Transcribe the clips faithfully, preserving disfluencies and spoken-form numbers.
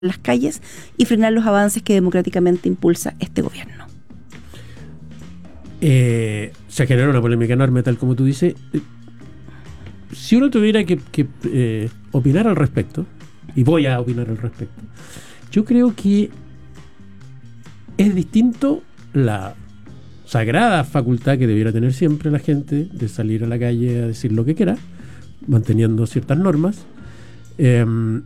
las calles y frenar los avances que democráticamente impulsa este gobierno. Eh, se generó una polémica enorme, tal como tú dices. Si uno tuviera que, que eh, opinar al respecto, y voy a opinar al respecto, yo creo que es distinto la sagrada facultad que debiera tener siempre la gente de salir a la calle a decir lo que quiera, manteniendo ciertas normas. Eh,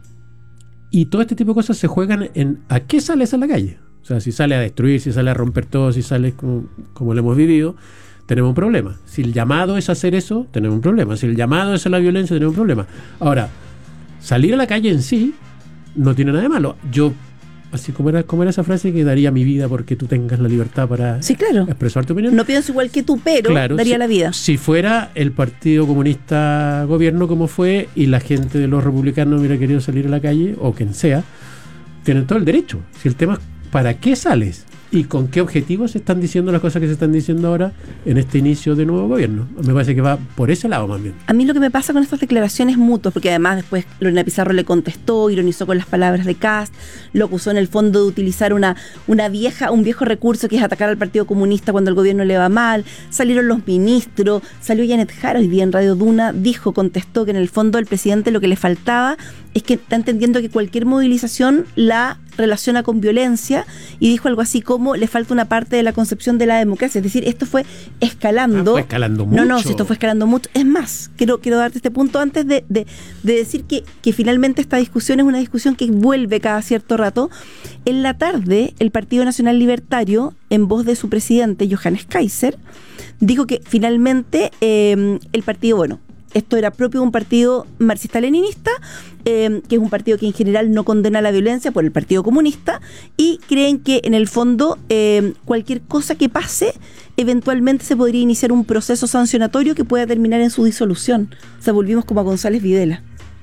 y todo este tipo de cosas se juegan en ¿a qué sales a la calle? O sea, si sale a destruir, si sale a romper todo, si sales como, como lo hemos vivido, tenemos un problema. Si el llamado es hacer eso, tenemos un problema. Si el llamado es a la violencia, tenemos un problema. Ahora, salir a la calle en sí no tiene nada de malo. Yo, así como era, como era esa frase, que daría mi vida porque tú tengas la libertad para sí, claro. expresar tu opinión. No pienso igual que tú, pero claro, daría si, la vida. Si fuera el Partido Comunista gobierno como fue y la gente de los republicanos hubiera querido salir a la calle, o quien sea, tienen todo el derecho. Si el tema es ¿para qué sales? ¿Y con qué objetivos se están diciendo las cosas que se están diciendo ahora en este inicio de nuevo gobierno? Me parece que va por ese lado más bien. A mí lo que me pasa con estas declaraciones mutuas, porque además después Lorena Pizarro le contestó, ironizó con las palabras de Kast, lo acusó en el fondo de utilizar una, una vieja, un viejo recurso que es atacar al Partido Comunista cuando el gobierno le va mal. Salieron los ministros, salió Janet Jara hoy día en Radio Duna, dijo, contestó que en el fondo al presidente lo que le faltaba es que está entendiendo que cualquier movilización la relaciona con violencia, y dijo algo así como le falta una parte de la concepción de la democracia. Es decir, esto fue escalando. Ah, fue escalando mucho. No, no, si esto fue escalando mucho. Es más, quiero, quiero darte este punto antes de, de, de decir que, que finalmente esta discusión es una discusión que vuelve cada cierto rato. En la tarde, el Partido Nacional Libertario, en voz de su presidente, Johannes Kaiser, dijo que finalmente eh, el partido, bueno, esto era propio de un partido marxista-leninista, eh, que es un partido que en general no condena la violencia por el Partido Comunista, y creen que en el fondo eh, cualquier cosa que pase, eventualmente se podría iniciar un proceso sancionatorio que pueda terminar en su disolución. O sea, volvimos como a González Videla.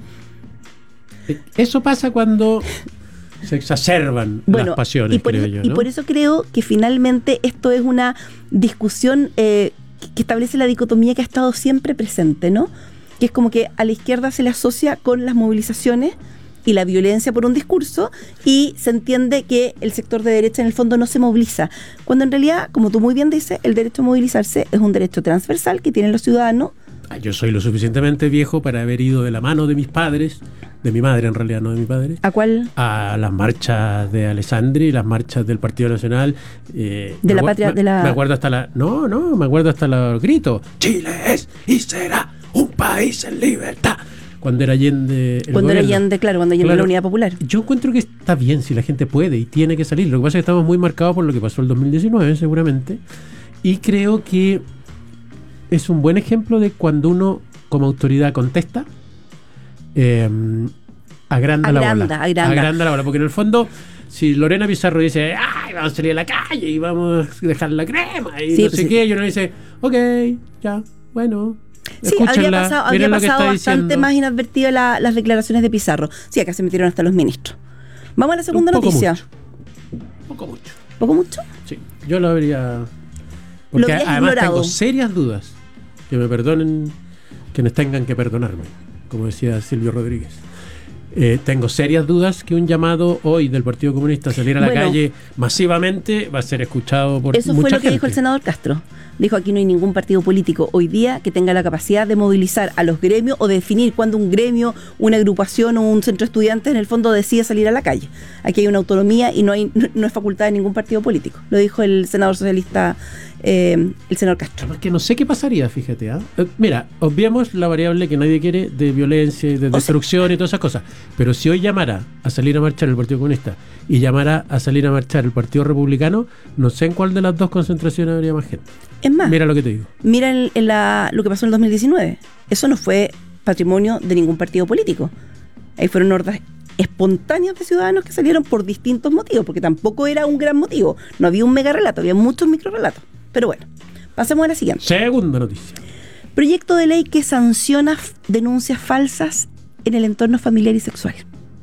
Eso pasa cuando se exacerban bueno, las pasiones, y por creo eso, yo, ¿no? Y por eso creo que finalmente esto es una discusión eh, que establece la dicotomía que ha estado siempre presente, ¿no? Que es como que a la izquierda se le asocia con las movilizaciones y la violencia por un discurso, y se entiende que el sector de derecha en el fondo no se moviliza, cuando en realidad, como tú muy bien dices, el derecho a movilizarse es un derecho transversal que tienen los ciudadanos. Yo soy lo suficientemente viejo para haber ido de la mano de mis padres, de mi madre en realidad, no de mi padre. ¿A cuál? A las marchas de Alessandri, las marchas del Partido Nacional. Eh, de la me, patria, me, de la... Me acuerdo hasta la... No, no, me acuerdo hasta los gritos. Chile es y será un país en libertad. Cuando era Allende el Cuando gobierno. era Allende, claro, cuando Allende claro, la Unidad Popular. Yo encuentro que está bien si la gente puede y tiene que salir. Lo que pasa es que estamos muy marcados por lo que pasó el dos mil diecinueve, seguramente. Y creo que es un buen ejemplo de cuando uno, como autoridad, contesta, eh, agranda, agranda la bola. Agranda. Agranda la bola, porque en el fondo, si Lorena Pizarro dice, ay, vamos a salir a la calle y vamos a dejar la crema y sí, no sé sí. qué, y uno dice, ok, ya, bueno. Sí, habría pasado, habría pasado bastante más inadvertido la, las declaraciones de Pizarro. Sí, acá se metieron hasta los ministros. Vamos a la segunda poco noticia. Mucho. Poco mucho. ¿Poco mucho? Sí, yo lo habría... Porque lo además ignorado. Tengo serias dudas. Que me perdonen quienes tengan que perdonarme, como decía Silvio Rodríguez. Eh, tengo serias dudas que un llamado hoy del Partido Comunista a salir a la bueno, calle masivamente va a ser escuchado por mucha gente. Eso fue lo que dijo el senador Castro. Dijo, aquí no hay ningún partido político hoy día que tenga la capacidad de movilizar a los gremios o de definir cuándo un gremio, una agrupación o un centro de estudiantes en el fondo decide salir a la calle. Aquí hay una autonomía y no hay no, no es facultad de ningún partido político. Lo dijo el senador socialista, eh, el senador Castro. Además que no sé qué pasaría, fíjate. ¿eh? Mira, obviamos la variable que nadie quiere de violencia y de destrucción o sea, y todas esas cosas. Pero si hoy llamara a salir a marchar el Partido Comunista y llamara a salir a marchar el Partido Republicano, no sé en cuál de las dos concentraciones habría más gente. Es más, mira lo que te digo. Mira en, en la, lo que pasó en el dos mil diecinueve. Eso no fue patrimonio de ningún partido político. Ahí fueron hordas espontáneas de ciudadanos que salieron por distintos motivos, porque tampoco era un gran motivo. No había un mega relato, había muchos micro relatos. Pero bueno, pasemos a la siguiente. Segunda noticia. Proyecto de ley que sanciona denuncias falsas en el entorno familiar y sexual.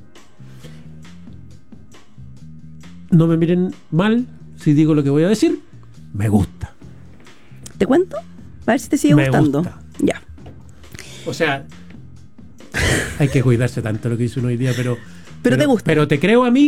No me miren mal si digo lo que voy a decir. Me gusta. ¿Te cuento? A ver si te sigue me gustando. Gusta. Ya. O sea, hay que cuidarse tanto lo que dice uno hoy día, pero Pero te gusta. Pero te creo a mí